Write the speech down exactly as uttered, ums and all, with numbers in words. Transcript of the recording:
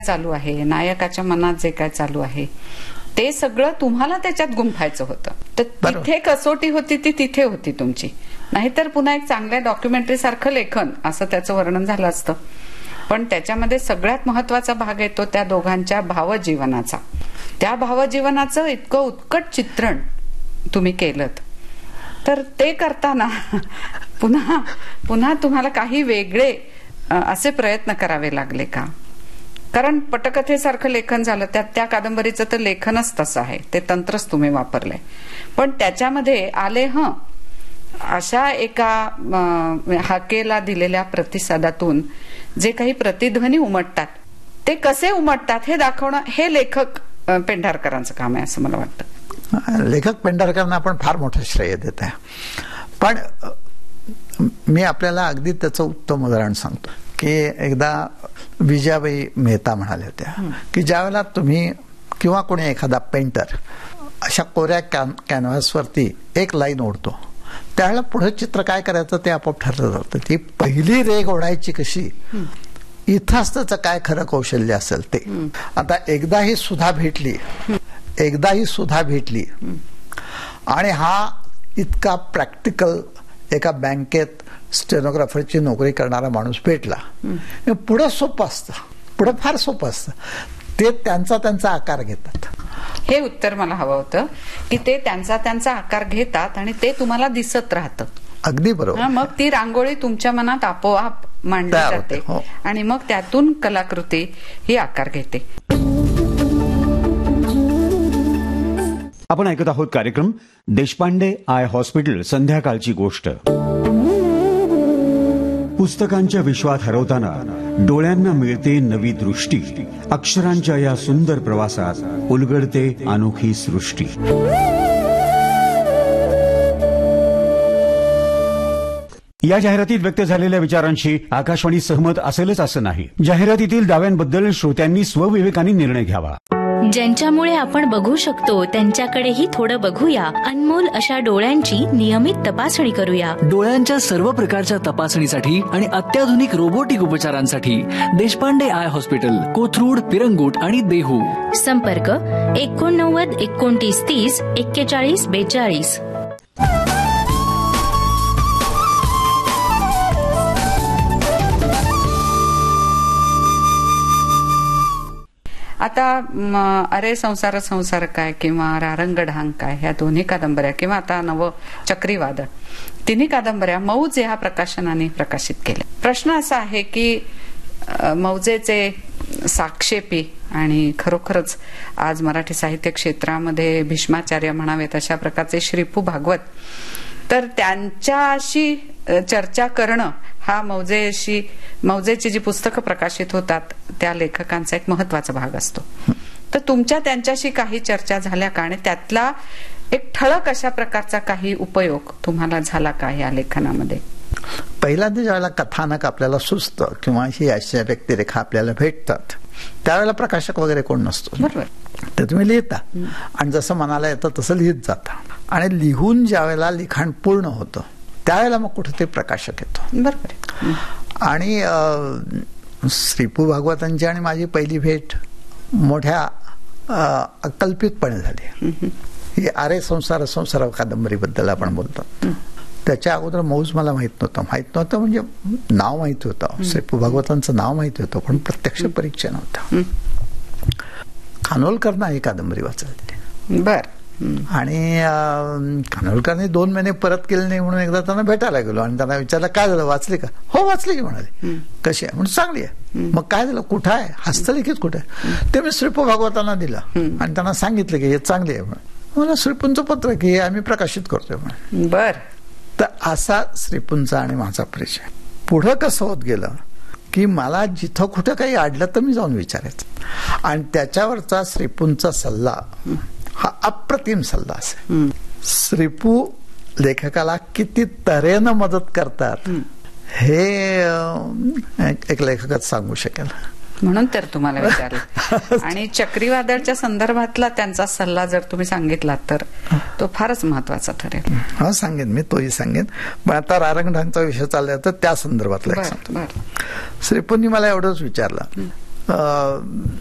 चालू आहे, नायकाच्या मनात जे काय चालू आहे ते सगळं तुम्हाला त्याच्यात गुंफायचं होतं. तर तिथे कसोटी होती ती तिथे होती तुमची. नाहीतर पुन्हा एक चांगल्या डॉक्युमेंटरी सारखं लेखन असं त्याचं वर्णन झालं असतं. पण त्याच्यामध्ये सगळ्यात महत्वाचा भाग येतो त्या दोघांच्या भावजीवनाचा. त्या भावजीवनाचं इतकं उत्कट चित्रण तुम्ही केलं, तर ते करताना पुन्हा पुन्हा तुम्हाला काही वेगळे असे प्रयत्न करावे लागले का? कारण पटकथेसारखं लेखन झालं, त्यात त्या कादंबरीचं तर लेखनच तसं आहे, ते तंत्रच तुम्ही वापरलंय. पण त्याच्यामध्ये आले ह अशा एका हाकेला दिलेल्या प्रतिसादातून जे काही प्रतिध्वनी उमटतात ते कसे उमटतात हे दाखवणं हे लेखक पेंढारकरांचं काम आहे असं मला वाटतं. लेखक पेंढारकरांना आपण फार मोठं श्रेय देत आहे. पण मी आपल्याला अगदी त्याचं उत्तम उदाहरण सांगतो की एकदा विजयाबाई मेहता म्हणाल्या होत्या की ज्यावेळेला तुम्ही किंवा कोणी एखादा पेंटर अशा कोऱ्या कॅन कॅनव्हासवरती एक लाईन ओढतो, त्यावेळेला पुढे चित्र काय करायचं ते आपोआप ठरलं जातं. ती पहिली रेघ ओढायची कशी, इथंच त्याचं काय खरं कौशल्य असेल ते. आता एकदा ही सुधा भेटली एकदा ही सुधा भेटली आणि हा इतका प्रॅक्टिकल एका बँकेत स्टेनोग्राफरची नोकरी करणारा माणूस भेटला, पुढं सोपं असतं, पुढं फार सोपं असतं. ते त्यांचा त्यांचा आकार घेतात. हे उत्तर मला हवं होतं की ते त्यांचा त्यांचा आकार घेतात आणि ते तुम्हाला दिसत राहतं. अगदी बरोबर. मग ती रांगोळी तुमच्या मनात आपोआप मांडली जाते आणि मग त्यातून कलाकृती ही आकार घेते. आपण ऐकत आहोत कार्यक्रम देशपांडे आय हॉस्पिटल संध्याकाळची गोष्ट. पुस्तकांच्या विश्वात हरवताना डोळ्यांना मिळते नवी दृष्टी. अक्षरांच्या या सुंदर प्रवासात उलगडते अनोखी सृष्टी. या जाहिरातीत व्यक्त झालेल्या विचारांशी आकाशवाणी सहमत असेलच असं नाही. जाहिरातीतील दाव्यांबद्दल श्रोत्यांनी स्वविवेकाने निर्णय घ्यावा. ज्यांच्यामुळे आपण बघू शकतो त्यांच्याकडेही थोडं बघूया. अनमोल अशा डोळ्यांची नियमित तपासणी करूया. डोळ्यांच्या सर्व प्रकारच्या तपासणीसाठी आणि अत्याधुनिक रोबोटिक उपचारांसाठी देशपांडे आय हॉस्पिटल, कोथरूड, पिरंगुट आणि देहू. संपर्क एकोणनव्वद एकोणतीस तीस एक्केचाळीस बेचाळीस. आता अरे संसार संसार काय किंवा रारंग ढांग काय ह्या दोन्ही कादंबऱ्या किंवा आता नव चक्रीवादळ, तिन्ही कादंबऱ्या मौज या प्रकाशनाने प्रकाशित केल्या. प्रश्न असा आहे की मौजेचे साक्षेपी आणि खरोखरच आज मराठी साहित्य क्षेत्रामध्ये भीष्माचार्य म्हणावेत अशा प्रकारचे श्रीपू भागवत, तर त्यांच्याशी चर्चा करणं हा मौजेशी मौजेची जी पुस्तकं प्रकाशित होतात त्या लेखकांचा एक महत्वाचा भाग असतो. तर तुमच्या त्यांच्याशी काही चर्चा झाल्या का आणि त्यातला एक ठळक अशा प्रकारचा काही उपयोग तुम्हाला झाला का या लेखनामध्ये? पहिल्यांदा ज्यावेळेला कथानक आपल्याला सुचतं किंवा ही अशा व्यक्तिरेखा आपल्याला भेटतात त्यावेळेला प्रकाशक वगैरे कोण नसतो, बरोबर. ते तुम्ही लिहिता आणि जसं मनाला येतं तसं लिहित जाता आणि लिहून ज्या वेळेला लिखाण पूर्ण होतं त्यावेळेला मग कुठे प्रकाशक येतो, बरोबर. आणि श्रीपू भागवतांची आणि माझी पहिली भेट मोठ्या अकल्पितपणे झाली. ही आरे संसार संसार कादंबरीबद्दल आपण बोलतो. त्याच्या अगोदर मौज मला माहित नव्हतं. माहित नव्हतं म्हणजे नाव माहिती होतं, श्रीपू भागवतांचं नाव माहिती होतं, पण प्रत्यक्ष परिचय नव्हता. खानोलकरनं ही कादंबरी वाचली, बर. आणि खानोलकरने दोन महिने परत केले नाही म्हणून एकदा त्यांना भेटायला गेलो आणि त्यांना विचारलं काय झालं, वाचली का? हो वाचली की म्हणाले. कशी आहे? म्हणून चांगली आहे. मग काय झालं, कुठं आहे, हस्तलिखित कुठे आहे? ते मी श्रीपू भागवतांना दिलं आणि त्यांना सांगितलं की हे चांगली आहे म्हणून. मला श्रीपूंचं पत्र की हे आम्ही प्रकाशित करतोय म्हणून, बर. तर असा श्रीपूंचा आणि माझा परिचय. पुढं कसं होत गेलं की मला जिथं कुठं काही अडलं तर मी जाऊन विचारायचं आणि त्याच्यावरचा श्रीपूंचा सल्ला हा अप्रतिम सल्ला असे. श्रीपू लेखकाला किती तऱ्हेनं मदत करतात हे एक लेखकच सांगू शकेल. म्हणून तर तुम्हाला विचारलं. आणि चक्रीवादळच्या संदर्भातला त्यांचा सल्ला जर तुम्ही सांगितला तर तो फारच महत्वाचा ठरेल. हा सांगेन मी, तोही सांगेन. पण आता रारंगढांचा विषय चालला तर त्या संदर्भातला श्रीपूंनी मला एवढंच विचारलं अ,